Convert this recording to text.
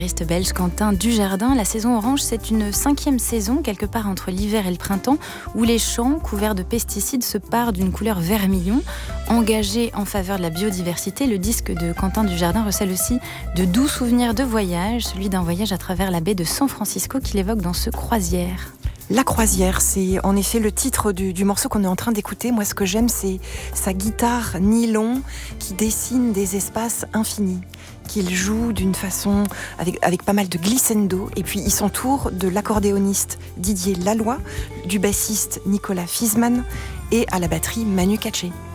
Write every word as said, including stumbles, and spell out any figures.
Guitariste belge Quentin Dujardin. La saison orange, c'est une cinquième saison, quelque part entre l'hiver et le printemps, où les champs couverts de pesticides se parent d'une couleur vermillon. Engagé en faveur de la biodiversité, le disque de Quentin Dujardin recèle aussi de doux souvenirs de voyage, celui d'un voyage à travers la baie de San Francisco qu'il évoque dans ce Croisière. La Croisière, c'est en effet le titre du, du morceau qu'on est en train d'écouter. Moi, ce que j'aime, c'est sa guitare nylon qui dessine des espaces infinis, qu'il joue d'une façon avec, avec pas mal de glissando. Et puis, il s'entoure de l'accordéoniste Didier Laloy, du bassiste Nicolas Fiesmann et à la batterie Manu Katché.